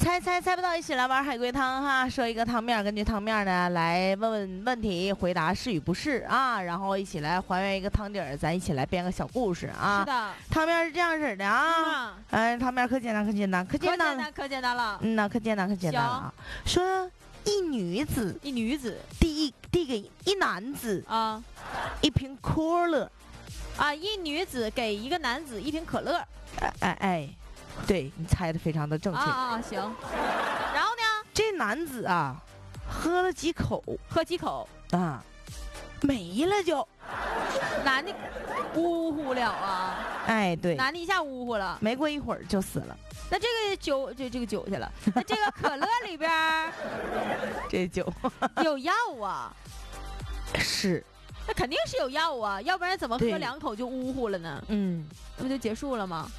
猜不到，一起来玩海龟汤哈。说一个汤面，根据汤面呢来问问题，回答是与不是啊，然后一起来还原一个汤底儿，咱一起来编个小故事啊。 是的， 汤面是这样式的啊，汤面可简单了。 可简单了。 可简单了啊。说一女子递给一男子啊一瓶可乐啊，一女子给一个男子一瓶可乐。 哎，对你猜的非常的正确行。然后呢， 这男子啊喝了几口啊，没了就。 男的呜呼了啊！ 哎，对， 男的一下呜呼了， 没过一会儿就死了。 那这个酒去了，那这个可乐里边这酒有药啊？ 是， 那肯定是有药啊，要不然怎么喝2口就呜呼了呢？那不就结束了吗？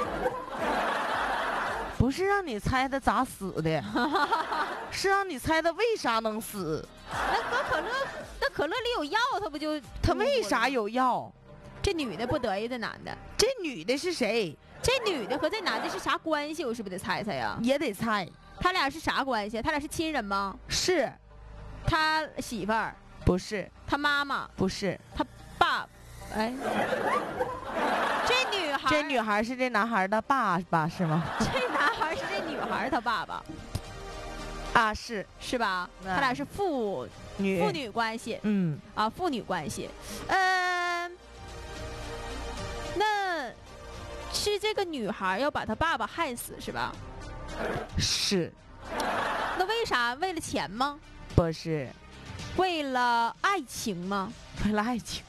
不是让你猜他咋死的，是让你猜他为啥能死。 那喝可乐，那可乐里有药，他为啥有药？ 这女的不得意，这男的。 这女的是谁？ 这女的和这男的是啥关系？我是不是得猜猜呀？ 也得猜。 他俩是啥关系？他俩是亲人吗？ 是。 他媳妇儿？ 不是。 他妈妈？ 不是。 他爸？哎，这女孩是这男孩的爸爸是吗？ 这男孩是这女孩他爸爸啊，是吧？他俩是父女关系。父女关系。那是这个女孩要把他爸爸害死是吧？ 是。 那为啥？为了钱吗？ 不是。 为了爱情吗？ 为了爱情。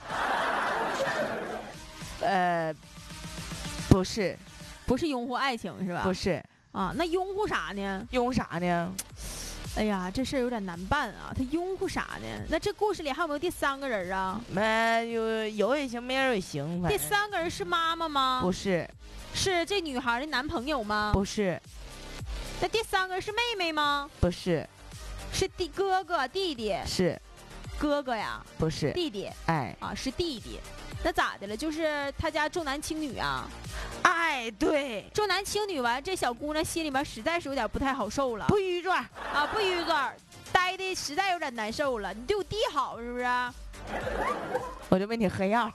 不是。 不是拥护爱情是吧？ 不是啊，那拥护啥呢？ 哎呀，这事儿有点难办啊！他拥护啥呢？那这故事里还有没有第3个人啊？ 有也行，没人也行。 第3个人是妈妈吗？ 不是。 是这女孩的男朋友吗？ 不是。 那第3个人是妹妹吗？ 不是。 是哥哥弟弟？ 是。 哥哥呀？ 不是。 弟弟？ 哎， 是弟弟。那咋的了？就是他家重男轻女啊？ 哎，对， 重男轻女完，这小姑娘心里面实在是有点不太好受了。 不愉快啊，不愉快，待的实在有点难受了。你对我弟好是不是？ 我就问你喝药。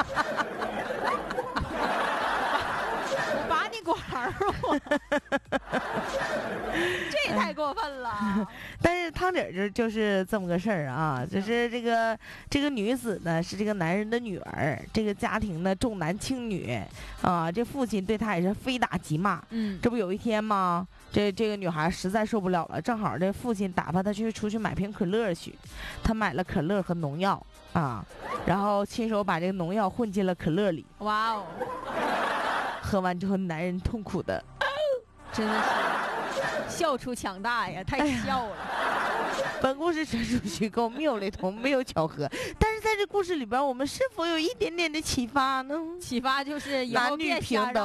我拔你管儿，这也太过分了。 但是汤底就是这么个事儿啊，就是这个女子呢是这个男人的女儿，这个家庭呢重男轻女啊，这父亲对她也是非打即骂。这不有一天吗？这个女孩实在受不了了，正好这父亲打发她出去买瓶可乐去，她买了可乐和农药啊，然后亲手把这个农药混进了可乐里。 哇哦！ 喝完之后，男人痛苦的， 真的是笑出强大呀，太笑了。 本故事纯属虚构，没有雷同，没有巧合。但是在这故事里边，我们是否有一点点的启发呢？ 启发就是男女平等。